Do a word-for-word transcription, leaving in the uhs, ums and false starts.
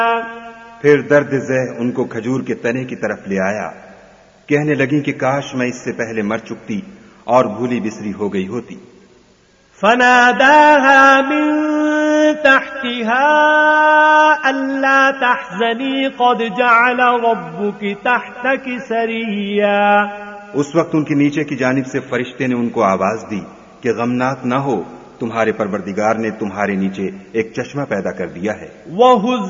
फिर दर्द ज़ह उनको खजूर के तने की तरफ ले आया। कहने लगी कि काश मैं इससे पहले मर चुकती और भूली बिसरी हो गई होती। फनादाहा मिन तहतिहा अल्ला तहज़नी क़द जअल रब्बुकी तहतकी सरिया। उस वक्त उनके नीचे की जानिब से फरिश्ते ने उनको आवाज दी कि गमनाक न हो, तुम्हारे परवरदिगार ने तुम्हारे नीचे एक चश्मा पैदा कर दिया है।